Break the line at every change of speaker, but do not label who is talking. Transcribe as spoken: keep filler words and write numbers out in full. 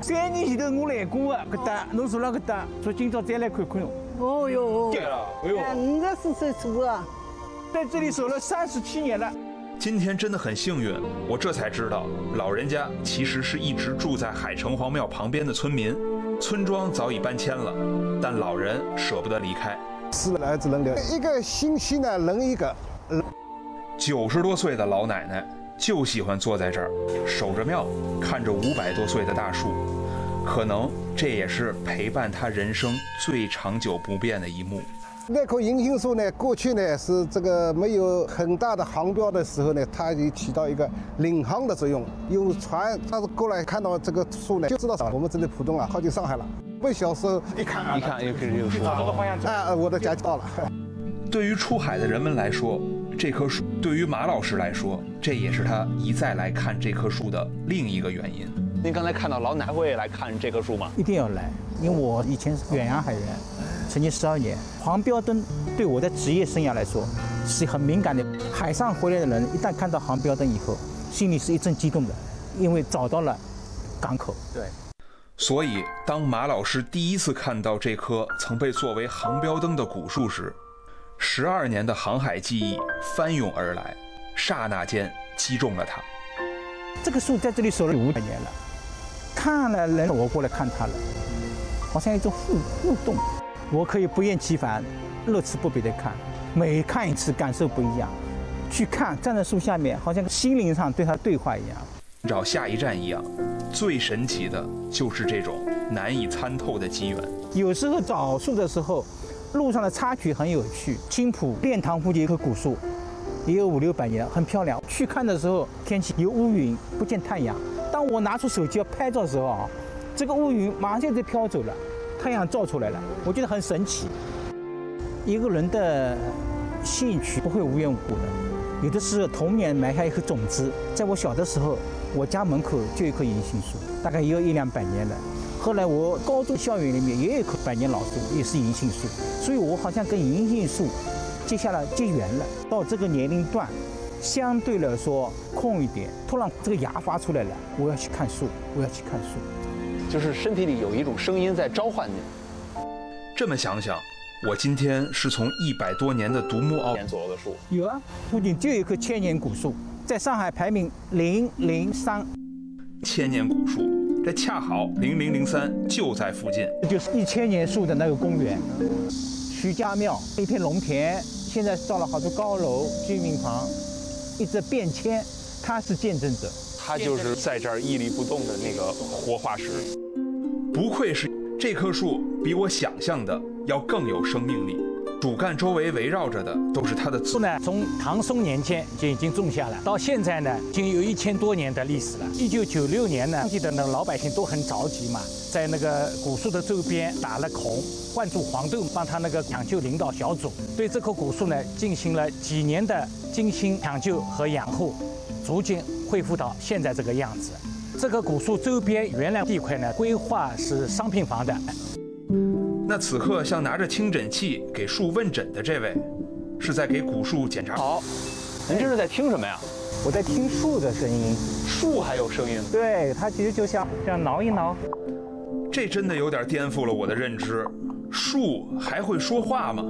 三年前头我来过啊，搿搭侬住辣搿搭，说今朝再来看看。
哦哟，
对了，哎呦，
五十四岁住啊，
在这里守了三十七年了。
今天真的很幸运，我这才知道，老人家其实是一直住在海城隍庙旁边的村民，村庄早已搬迁了，但老人舍不得离开。
四个儿子轮流，一个星期呢轮一个。
九十多岁的老奶奶就喜欢坐在这儿，守着庙，看着五百多岁的大树，可能这也是陪伴她人生最长久不变的一幕。
那棵银杏树呢，过去呢是这个没有很大的航标的时候呢，它就起到一个领航的作用。有船，它是过来看到这个树呢，就知道我们这里浦东啊靠近上海了。我小时候一看啊，
一看又开始有树
往这个方向走
啊，我的家就到了。
对于出海的人们来说，这棵树对于马老师来说，这也是他一再来看这棵树的另一个原因。
您刚才看到老奶奶会来看这棵树吗？
一定要来，因为我以前是远洋海员，曾经十二年。黄标灯对我的职业生涯来说是很敏感的。海上回来的人一旦看到黄标灯以后，心里是一阵激动的，因为找到了港口。
对。
所以，当马老师第一次看到这棵曾被作为航标灯的古树时，十二年的航海记忆翻涌而来，刹那间击中了他。
这个树在这里守了五百年了，看了人我过来看它了，好像一种互互动。我可以不厌其烦、乐此不疲地看，每看一次感受不一样。去看，站在树下面，好像心灵上对它对话一样。
找下一站一样，最神奇的就是这种难以参透的机缘。
有时候找树的时候，路上的插曲很有趣。青浦练塘附近有棵古树，也有五六百年，很漂亮。去看的时候，天气有乌云，不见太阳。当我拿出手机要拍照的时候啊，这个乌云马上就飘走了，太阳照出来了，我觉得很神奇。一个人的兴趣不会无缘无故的，有的是童年埋下一颗种子。在我小的时候，我家门口就有一棵银杏树，大概也有一两百年了。后来我高中校园里面也有一棵百年老树，也是银杏树，所以我好像跟银杏树结下了结缘了。到这个年龄段，相对来说空一点，突然这个芽发出来了，我要去看树，我要去看树，
就是身体里有一种声音在召唤你。
这么想想，我今天是从一百多年的独木桉
左右的树，
有啊，附近就有一棵千年古树，在上海排名零零三。
千年古树，这恰好零零零三就在附近。
这就是一千年树的那个公园，徐家庙一片农田，现在造了好多高楼、居民房，一直变迁，他是见证者。
它就是在这儿屹立不动的那个活化石。
不愧是这棵树，比我想象的要更有生命力。主干周围围绕着的都是它的
树呢，从唐宋年间就已经种下了，到现在呢，已经有一千多年的历史了。一九九六年呢，当地的那个老百姓都很着急嘛，在那个古树的周边打了孔，灌注黄豆，帮他那个抢救领导小组对这棵古树呢进行了几年的精心抢救和养护，逐渐恢复到现在这个样子。这棵古树周边原来地块呢，规划是商品房的。
那此刻像拿着听诊器给树问诊的这位，是在给古树检查。
好，您这是在听什么呀？
我在听树的声音，
树还有声音？
对，它其实就像像挠一挠。
这真的有点颠覆了我的认知，树还会说话吗？